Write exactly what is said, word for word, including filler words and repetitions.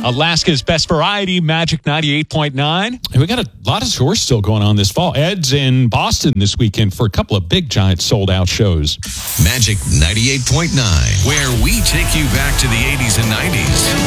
Alaska's Best Variety, Magic ninety-eight point nine. And we got a lot of tours still going on this fall. Ed's in Boston this weekend for a couple of big, giant sold-out shows. Magic ninety-eight point nine, where we take you back to the eighties and nineties.